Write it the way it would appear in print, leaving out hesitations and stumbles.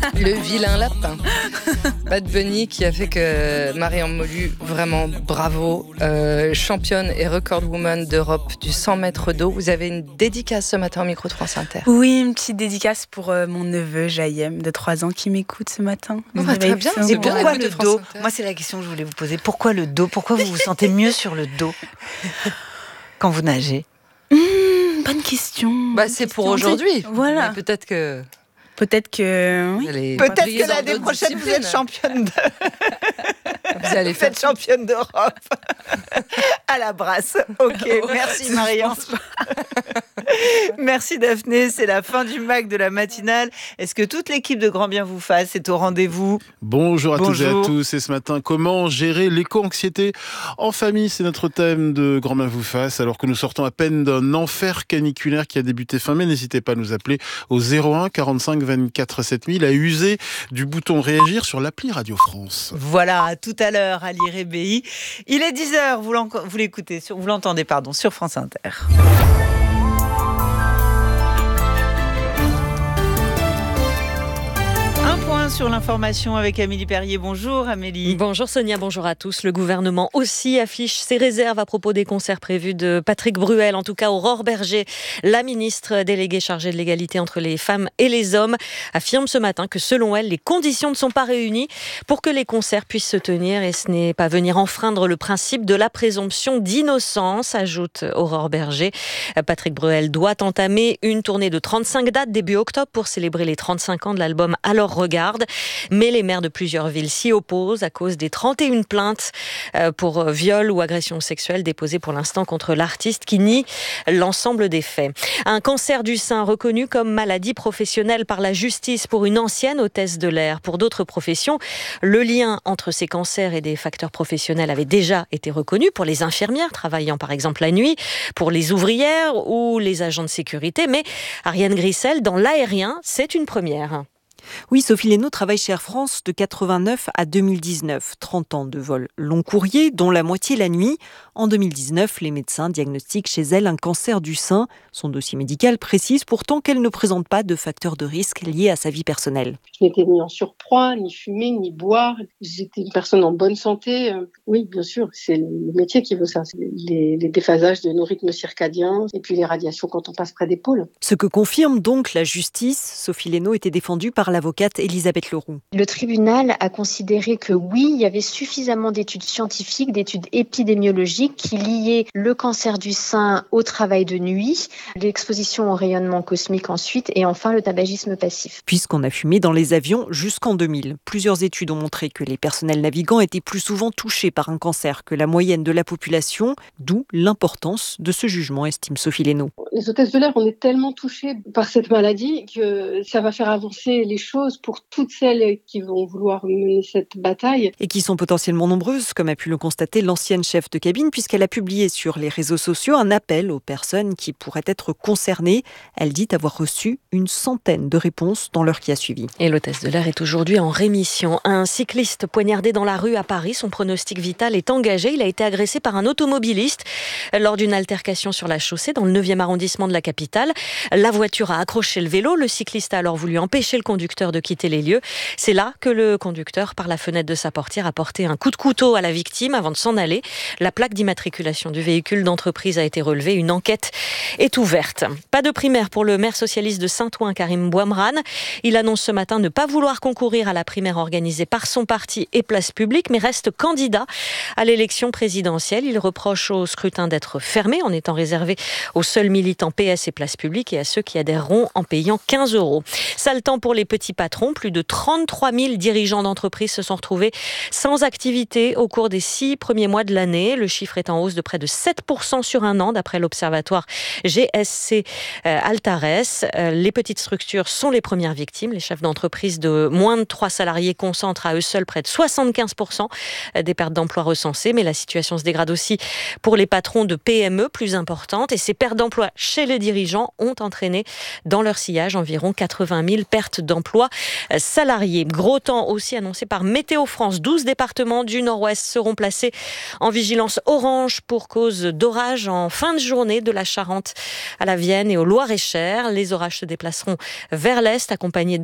Le vilain lapin. Bad Bunny qui a fait que Marianne Molu, vraiment bravo, championne et record woman d'Europe du 100 mètres d'eau. Vous avez une dédicace ce matin au micro de France Inter. Oui, une petite dédicace pour mon neveu Jaïem de 3 ans qui m'écoute ce matin. Très bien. Et pourquoi le dos ? Moi, c'est la question que je voulais vous poser. Pourquoi le dos ? Pourquoi vous vous sentez mieux sur le dos quand vous nagez ? Bonne question. C'est pour aujourd'hui. Voilà. Mais peut-être que oui. Peut-être que l'année prochaine, vous êtes championne Vous allez faire championne d'Europe à la brasse. Ok, merci Marianne. Merci Daphné, c'est la fin du MAC de la matinale. Est-ce que toute l'équipe de Grand Bien vous fasse est au rendez-vous ? Bonjour à toutes et à tous. Et ce matin, comment gérer l'éco-anxiété en famille ? C'est notre thème de Grand Bien vous fasse. Alors que nous sortons à peine d'un enfer caniculaire qui a débuté fin mai, n'hésitez pas à nous appeler au 01 45 24 7000 à user du bouton réagir sur l'appli Radio France. Voilà, à tout à l'heure à l'IRBI. Il est 10h, vous l'écoutez, vous l'entendez sur France Inter. Sur l'information avec Amélie Perrier. Bonjour Amélie. Bonjour Sonia, bonjour à tous. Le gouvernement aussi affiche ses réserves à propos des concerts prévus de Patrick Bruel. En tout cas, Aurore Bergé, la ministre déléguée chargée de l'égalité entre les femmes et les hommes, affirme ce matin que selon elle, les conditions ne sont pas réunies pour que les concerts puissent se tenir et ce n'est pas venir enfreindre le principe de la présomption d'innocence, ajoute Aurore Bergé. Patrick Bruel doit entamer une tournée de 35 dates début octobre pour célébrer les 35 ans de l'album Alors Regarde. Mais les maires de plusieurs villes s'y opposent à cause des 31 plaintes pour viol ou agression sexuelle déposées pour l'instant contre l'artiste qui nie l'ensemble des faits. Un cancer du sein reconnu comme maladie professionnelle par la justice pour une ancienne hôtesse de l'air. Pour d'autres professions, le lien entre ces cancers et des facteurs professionnels avait déjà été reconnu pour les infirmières travaillant par exemple la nuit, pour les ouvrières ou les agents de sécurité. Mais Ariane Grissel, dans l'aérien, c'est une première. Oui, Sophie Lénaud travaille chez Air France de 89 à 2019. 30 ans de vol long courrier, dont la moitié la nuit. En 2019, les médecins diagnostiquent chez elle un cancer du sein. Son dossier médical précise pourtant qu'elle ne présente pas de facteurs de risque liés à sa vie personnelle. Je n'étais ni en surpoids, ni fumer, ni boire. J'étais une personne en bonne santé. Oui, bien sûr, c'est le métier qui veut ça. C'est les déphasages de nos rythmes circadiens et puis les radiations quand on passe près des pôles. Ce que confirme donc la justice. Sophie Lénaud était défendue par l'avocate Elisabeth Leroux. Le tribunal a considéré que oui, il y avait suffisamment d'études scientifiques, d'études épidémiologiques qui liaient le cancer du sein au travail de nuit, l'exposition au rayonnement cosmique ensuite et enfin le tabagisme passif. Puisqu'on a fumé dans les avions jusqu'en 2000. Plusieurs études ont montré que les personnels navigants étaient plus souvent touchés par un cancer que la moyenne de la population, d'où l'importance de ce jugement, estime Sophie Lénaud. Les hôtesses de l'air, on est tellement touchés par cette maladie que ça va faire avancer les choses pour toutes celles qui vont vouloir mener cette bataille. Et qui sont potentiellement nombreuses, comme a pu le constater l'ancienne chef de cabine, puisqu'elle a publié sur les réseaux sociaux un appel aux personnes qui pourraient être concernées. Elle dit avoir reçu une centaine de réponses dans l'heure qui a suivi. Et l'hôtesse de l'air est aujourd'hui en rémission. Un cycliste poignardé dans la rue à Paris, son pronostic vital est engagé. Il a été agressé par un automobiliste lors d'une altercation sur la chaussée dans le 9e arrondissement de la capitale. La voiture a accroché le vélo. Le cycliste a alors voulu empêcher le conducteur de quitter les lieux. C'est là que le conducteur, par la fenêtre de sa portière, a porté un coup de couteau à la victime avant de s'en aller. La plaque d'immatriculation du véhicule d'entreprise a été relevée. Une enquête est ouverte. Pas de primaire pour le maire socialiste de Saint-Ouen, Karim Bouamran. Il annonce ce matin ne pas vouloir concourir à la primaire organisée par son parti et Place Publique, mais reste candidat à l'élection présidentielle. Il reproche au scrutin d'être fermé en étant réservé aux seuls militants PS et Place Publique et à ceux qui adhéreront en payant 15 €. Sale temps pour les petits patrons. Plus de 33 000 dirigeants d'entreprises se sont retrouvés sans activité au cours des 6 premiers mois de l'année. Le chiffre est en hausse de près de 7% sur un an, d'après l'observatoire GSC Altares. Les petites structures sont les premières victimes. Les chefs d'entreprise de moins de 3 salariés concentrent à eux seuls près de 75% des pertes d'emploi recensées. Mais la situation se dégrade aussi pour les patrons de PME plus importantes. Et ces pertes d'emploi chez les dirigeants ont entraîné dans leur sillage environ 80 000 pertes d'emploi salariés. Gros temps aussi annoncé par Météo France. 12 départements du Nord-Ouest seront placés en vigilance orange pour cause d'orages en fin de journée, de la Charente à la Vienne et au Loir-et-Cher. Les orages se déplaceront vers l'est, accompagnés